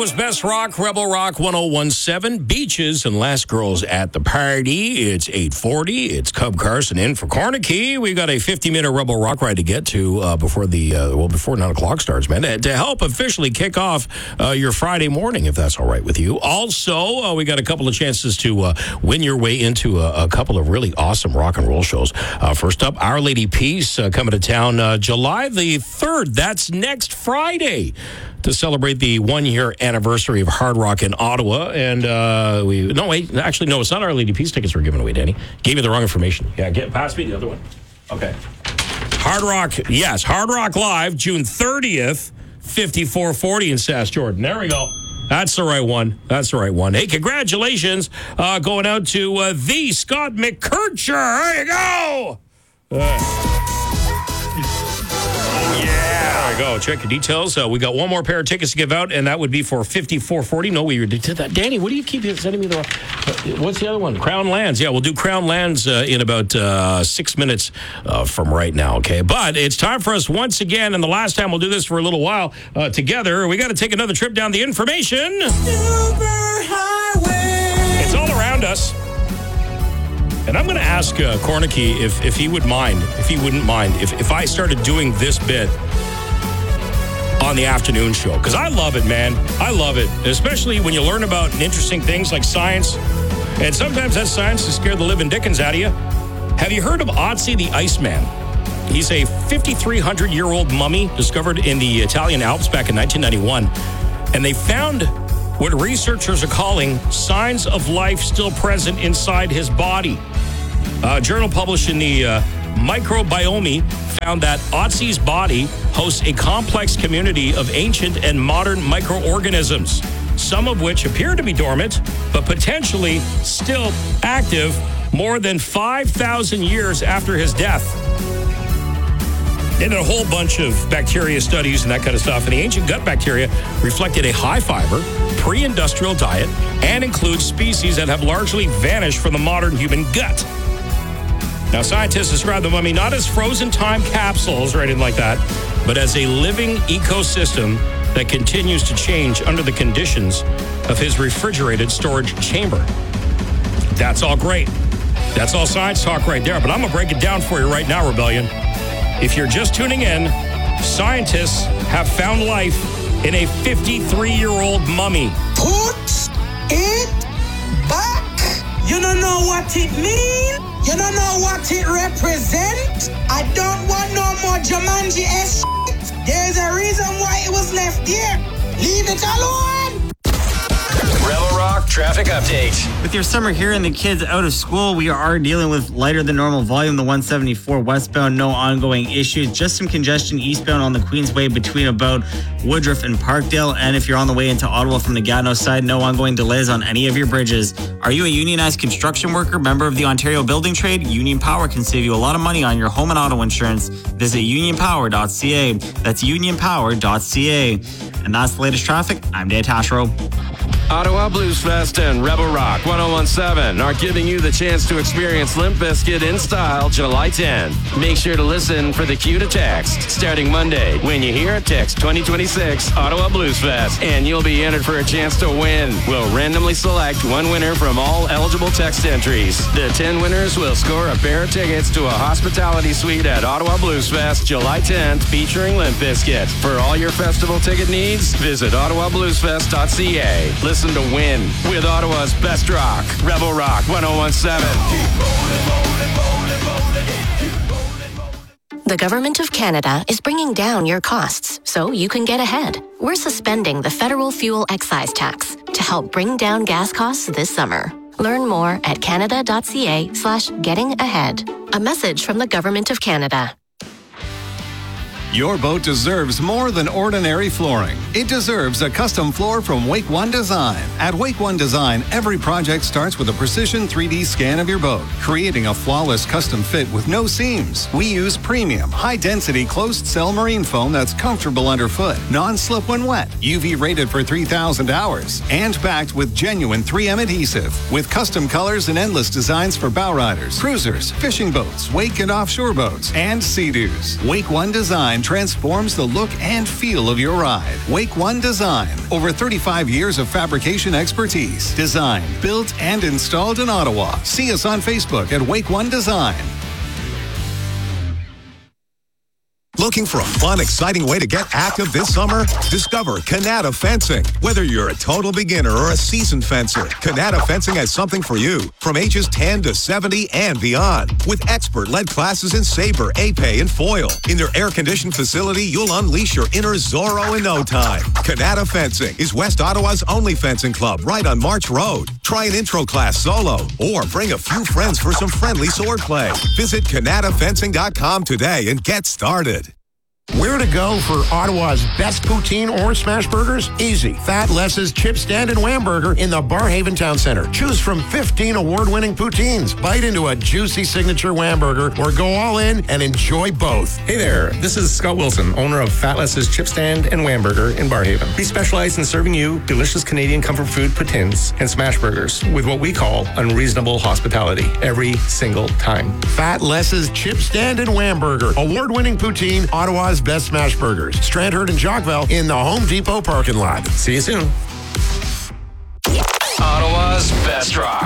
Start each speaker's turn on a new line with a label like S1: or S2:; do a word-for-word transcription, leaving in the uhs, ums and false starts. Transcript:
S1: Ottawa's best rock, Rebel Rock one oh one seven. Beaches and Last Girls at the Party. It's eight forty. It's Cub Carson in for Cornicky. We got a fifty-minute Rebel Rock ride to get to uh, before the uh, well before nine o'clock starts, man. To help officially kick off uh, your Friday morning, if that's all right with you. Also, uh, we got a couple of chances to uh, win your way into a, a couple of really awesome rock and roll shows. Uh, first up, Our Lady Peace uh, coming to town uh, July the third. That's next Friday, to celebrate the one-year anniversary of Hard Rock in Ottawa. And uh, we... No, wait. Actually, no, it's not Our Lady Peace tickets we're giving away, Danny. Gave you the wrong information. Yeah, get pass me the other one. Okay. Hard Rock, yes. Hard Rock Live, June thirtieth, fifty-four forty in Sask Jordan. There we go. That's the right one. That's the right one. Hey, congratulations uh, going out to uh, the Scott McKercher. There you go. Uh, Yeah, there we go. Check your details. Uh, we got one more pair of tickets to give out, and that would be for fifty-four forty. No, we did that. Danny, what do you keep sending me the? Uh, what's the other one? Crown Lands. Yeah, we'll do Crown Lands uh, in about uh, six minutes uh, from right now. Okay, but it's time for us once again, and the last time we'll do this for a little while uh, together. We got to take another trip down the information. Superhighway. It's all around us. And I'm going to ask uh, Cornicky if, if he would mind, if he wouldn't mind, if, if I started doing this bit on the afternoon show. Because I love it, man. I love it. Especially when you learn about interesting things like science. And sometimes that science to scare the living dickens out of you. Have you heard of Otzi the Iceman? He's a fifty-three hundred year old mummy discovered in the Italian Alps back in nineteen ninety-one. And they found what researchers are calling signs of life still present inside his body. A journal published in the uh, Microbiome found that Otzi's body hosts a complex community of ancient and modern microorganisms, some of which appear to be dormant, but potentially still active more than five thousand years after his death. They did a whole bunch of bacteria studies and that kind of stuff, and the ancient gut bacteria reflected a high-fiber, pre-industrial diet and includes species that have largely vanished from the modern human gut. Now, scientists describe the mummy not as frozen time capsules or anything like that, but as a living ecosystem that continues to change under the conditions of his refrigerated storage chamber. That's all great. That's all science talk right there, but I'm going to break it down for you right now, Rebellion. If you're just tuning in, scientists have found life in a fifty-three year old mummy.
S2: Put it back. You don't know what it means? You don't know what it represents? I don't want no more Jumanji-esque shit. There's a reason why it was left there. Leave it alone.
S3: Rebel Rock traffic update.
S4: With your summer here and the kids out of school, we are dealing with lighter than normal volume. The one seventy-four westbound, no ongoing issues. Just some congestion eastbound on the Queensway between about Woodruff and Parkdale. And if you're on the way into Ottawa from the Gatineau side, no ongoing delays on any of your bridges. Are you a unionized construction worker, member of the Ontario Building Trade? Union Power can save you a lot of money on your home and auto insurance. Visit union power dot c a. That's union power dot c a. And that's the latest traffic. I'm Dave Tashro.
S3: Ottawa Blues Fest and Rebel Rock one oh one seven are giving you the chance to experience Limp Bizkit in style July tenth. Make sure to listen for the cue to text starting Monday. When you hear it, text twenty twenty-six Ottawa Blues Fest and you'll be entered for a chance to win. We'll randomly select one winner from all eligible text entries. The ten winners will score a pair of tickets to a hospitality suite at Ottawa Blues Fest July tenth featuring Limp Bizkit. For all your festival ticket needs, visit ottawa blues fest dot c a. Listen to Win with Ottawa's best rock, Rebel Rock one oh one seven.
S5: The Government of Canada is bringing down your costs so you can get ahead. We're suspending the federal fuel excise tax to help bring down gas costs this summer. Learn more at canada dot c a slash getting ahead. A message from the Government of Canada.
S6: Your boat deserves more than ordinary flooring. It deserves a custom floor from Wake One Design. At Wake One Design, every project starts with a precision three D scan of your boat, creating a flawless custom fit with no seams. We use premium, high-density closed-cell marine foam that's comfortable underfoot, non-slip when wet, U V rated for three thousand hours, and backed with genuine three M adhesive. With custom colors and endless designs for bow riders, cruisers, fishing boats, wake and offshore boats, and sea-doos. Wake One Design Design transforms the look and feel of your ride. Wake One Design. Over thirty-five years of fabrication expertise. Designed, built, and installed in Ottawa. See us on Facebook at Wake One Design.
S7: Looking for a fun, exciting way to get active this summer? Discover Canada Fencing. Whether you're a total beginner or a seasoned fencer, Canada Fencing has something for you. From ages ten to seventy and beyond. With expert-led classes in saber, épée, and foil. In their air-conditioned facility, you'll unleash your inner Zorro in no time. Canada Fencing is West Ottawa's only fencing club right on March Road. Try an intro class solo or bring a few friends for some friendly sword play. Visit Canada Fencing dot com today and get started.
S8: Where to go for Ottawa's best poutine or smash burgers? Easy. Fat Les's Chip Stand and Wham Burger in the Barhaven Town Center. Choose from fifteen award-winning poutines. Bite into a juicy signature Wham Burger or go all in and enjoy both.
S9: Hey there, this is Scott Wilson, owner of Fat Les's Chip Stand and Wham Burger in Barhaven. We specialize in serving you delicious Canadian comfort food poutines and smash burgers with what we call unreasonable hospitality every single time.
S8: Fat Les's Chip Stand and Wham Burger. Award-winning poutine, Ottawa's best smash burgers. Strandherd and Jockville in the Home Depot parking lot.
S9: See you soon.
S3: Ottawa's best rock.